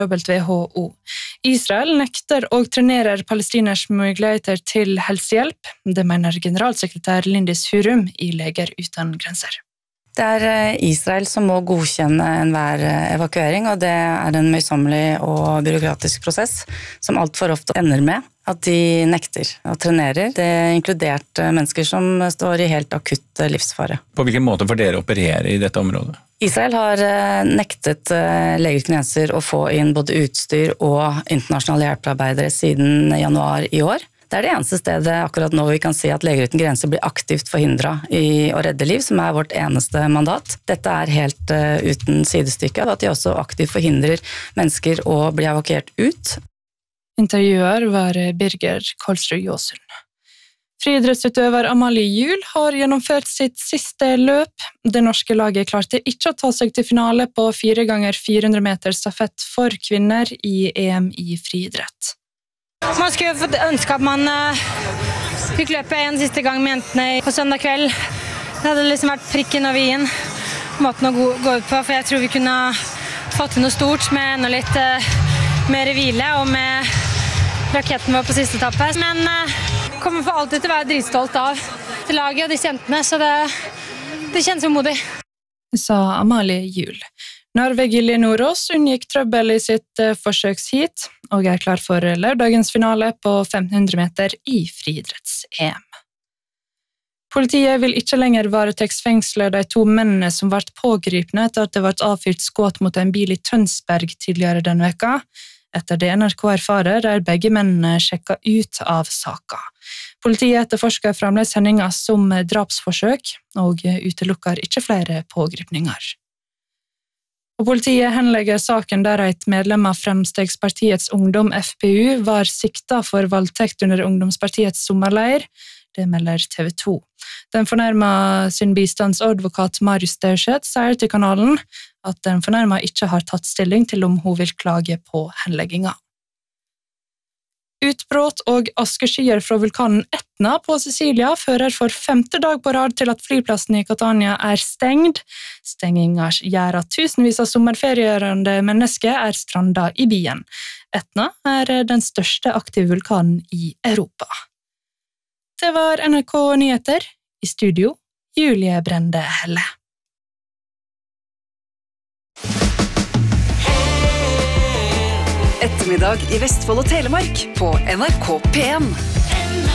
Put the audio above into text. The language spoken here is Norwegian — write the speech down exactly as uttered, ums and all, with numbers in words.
W H O. Israel nekter og trenerer palestiners muligheter til helsehjelp. Det mener generalsekretær Lindis Hurum i Leger uten grenser. Det er Israel som må godkjenne enhver evakuering, og det er en møysommelig og byråkratisk prosess som alt for ofte ender med at de nekter og trenerer. Det er inkludert mennesker som står i helt akutt livsfare. På hvilken måte får dere operere i dette området? Israel har nektet Leger uten grenser å få inn både utstyr og internasjonale hjelpearbeidere siden januar i år. Det er det eneste stedet akkurat nå vi kan si at Leger uten grenser blir aktivt forhindret i å redde liv, som er vårt eneste mandat. Dette er helt uh, uten sidestykke, at de også aktivt forhindrer mennesker å bli evakuert ut. Intervjuer var Birger Kolsrud Jåsund. Friidrettsutøver Amalie Juel har gjennomført sitt siste løp. Det norske laget klarte ikke å ta seg til finale på fire ganger fire hundre meter stafett for kvinner i E M i friidrett. Man skulle fått ønske at man uh, fikk løpe en siste gang med jentene på søndag kveld. Det hadde liksom vært prikken over i-en, måten å gå, gå ut på, for jeg tror vi kunne fått til noe stort med enda litt uh, mer hvile og med raketten vår på siste etappe. Men uh, kommer for alltid til å være dritstolt av til laget og disse jentene, så det, det kjennes umodig. Sa Amalie Juel. Narve Gilje Nordås unngikk trøbbel i sitt forsøkshit og er klar for lørdagens finale på fem hundre meter i friidretts-E M. Politiet vil ikke lenger varetektsfengsle de to mennene som ble pågripne etter at det ble avfyrt skudd mot en bil i Tønsberg tidligere denne veka. Etter det N R K erfarer er begge mennene sjekket ut av saka. Politiet etterforsker fremdeles hendelsen som drapsforsøk og utelukker ikke flere pågripninger. Og politiet henlegger saken der et medlem av Fremskrittspartiets ungdom F P U var siktet for voldtekt under ungdomspartiets sommerleir. Det melder T V to. Den fornærmede sin bistandsadvokat Marius Staurseth sier til kanalen at den fornærmede ikke har tatt stilling til om hun vil klage på henleggingen. Utbrudd og askeskyer fra vulkanen Etna på Sicilia fører for femte dag på rad til at flyplassen i Catania er stengt. Stenginga gjør at tusenvis av sommerferierende mennesker er strandet i byen. Etna er den største aktive vulkanen i Europa. Det var N R K Nyheter. I studio, Julie Brende Helle. Ettermiddag i Vestfold og Telemark på N R K P en.